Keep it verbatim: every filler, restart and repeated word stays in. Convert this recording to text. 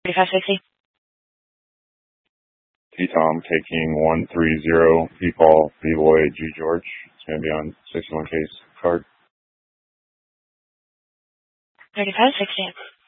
thirty-five sixty. T-Tom taking one three zero, P-Paul, B-Boy, G George. It's going to be on sixty-one case card. thirty-five sixty.